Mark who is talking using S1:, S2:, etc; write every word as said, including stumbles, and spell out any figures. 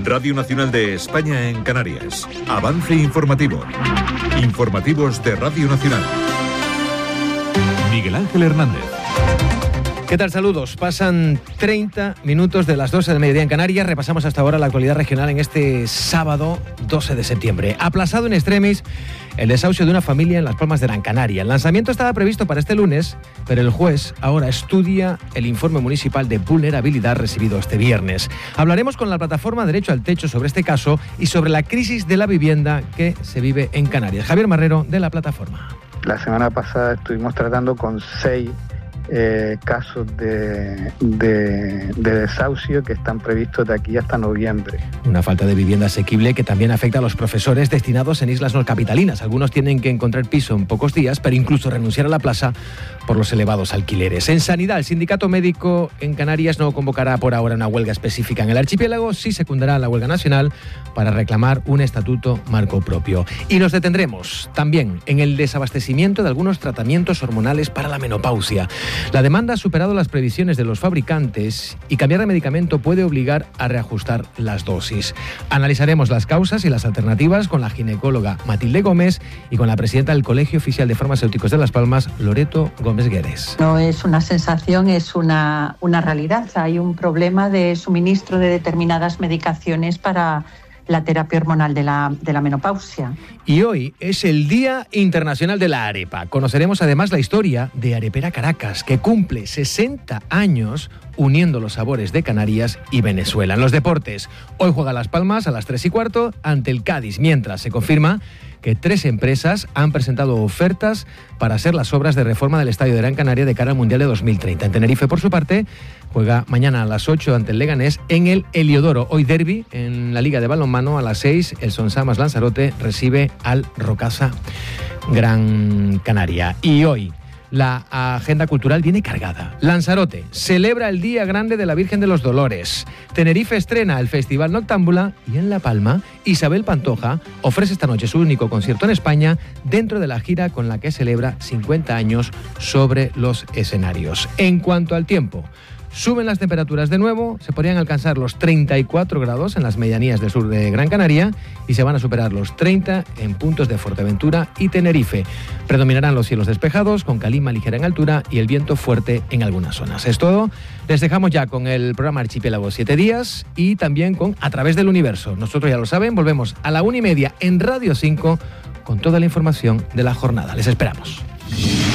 S1: Radio Nacional de España en Canarias. Avance informativo. Informativos de Radio Nacional. Miguel Ángel Hernández.
S2: ¿Qué tal? Saludos. Pasan treinta minutos de las doce del mediodía en Canarias. Repasamos hasta ahora la actualidad regional en este sábado doce de septiembre. Aplazado en extremis el desahucio de una familia en Las Palmas de Gran Canaria. El lanzamiento estaba previsto para este lunes, pero el juez ahora estudia el informe municipal de vulnerabilidad recibido este viernes. Hablaremos con la plataforma Derecho al Techo sobre este caso y sobre la crisis de la vivienda que se vive en Canarias. Javier Marrero, de la plataforma.
S3: La semana pasada estuvimos tratando con seis Eh, casos de, de, de desahucio que están previstos de aquí hasta noviembre.
S2: Una falta de vivienda asequible que también afecta a los profesores destinados en islas no capitalinas. Algunos tienen que encontrar piso en pocos días, pero incluso renunciar a la plaza por los elevados alquileres. En sanidad, el sindicato médico en Canarias no convocará por ahora una huelga específica. En el archipiélago sí secundará la huelga nacional para reclamar un estatuto marco propio. Y nos detendremos también en el desabastecimiento de algunos tratamientos hormonales para la menopausia. La demanda ha superado las previsiones de los fabricantes y cambiar de medicamento puede obligar a reajustar las dosis. Analizaremos las causas y las alternativas con la ginecóloga Matilde Gómez y con la presidenta del Colegio Oficial de Farmacéuticos de Las Palmas, Loreto Gómez Guedes.
S4: No es una sensación, es una, una realidad. Hay un problema de suministro de determinadas medicaciones para la terapia hormonal de la, de la menopausia.
S2: Y hoy es el Día Internacional de la Arepa. Conoceremos además la historia de Arepera Caracas, que cumple sesenta años uniendo los sabores de Canarias y Venezuela. En los deportes, hoy juega Las Palmas a las tres y cuarto ante el Cádiz, mientras se confirma que tres empresas han presentado ofertas para hacer las obras de reforma del Estadio de Gran Canaria de cara al Mundial de dos mil treinta. En Tenerife, por su parte, juega mañana a las ocho ante el Leganés en el Heliodoro. Hoy derbi en la Liga de Balonmano a las seis. El Son Samas Lanzarote recibe al Rocasa Gran Canaria. Y hoy la agenda cultural viene cargada. Lanzarote celebra el Día Grande de la Virgen de los Dolores. Tenerife estrena el Festival Noctámbula y en La Palma, Isabel Pantoja ofrece esta noche su único concierto en España dentro de la gira con la que celebra cincuenta años sobre los escenarios. En cuanto al tiempo, suben las temperaturas de nuevo, se podrían alcanzar los treinta y cuatro grados en las medianías del sur de Gran Canaria y se van a superar los treinta en puntos de Fuerteventura y Tenerife. Predominarán los cielos despejados, con calima ligera en altura y el viento fuerte en algunas zonas. Es todo. Les dejamos ya con el programa Archipiélago siete días y también con A Través del Universo. Nosotros, ya lo saben, volvemos a la una y media en Radio cinco con toda la información de la jornada. Les esperamos.